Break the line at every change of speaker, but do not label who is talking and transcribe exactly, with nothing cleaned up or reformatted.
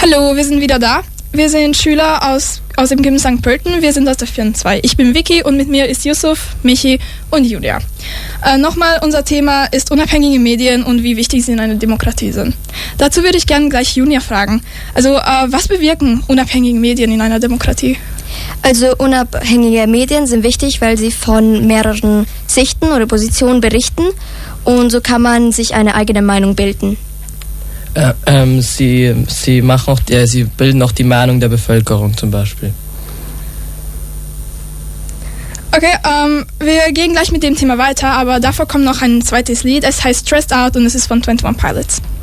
Hallo, wir sind wieder da. Wir sind Schüler aus, aus dem Gymnasium Sankt Pölten. Wir sind aus der vier und zwei. Ich bin Vicky und mit mir ist Yusuf, Michi und Julia. Äh, nochmal, unser Thema ist unabhängige Medien und wie wichtig sie in einer Demokratie sind. Dazu würde ich gerne gleich Julia fragen. Also, äh, was bewirken unabhängige Medien in einer Demokratie?
Also unabhängige Medien sind wichtig, weil sie von mehreren Sichten oder Positionen berichten und so kann man sich eine eigene Meinung bilden.
Äh, ähm, sie, sie, machen auch, äh, sie bilden auch die Meinung der Bevölkerung zum Beispiel.
Okay, ähm, wir gehen gleich mit dem Thema weiter, aber davor kommt noch ein zweites Lied. Es heißt Stressed Out und es ist von twenty one Pilots.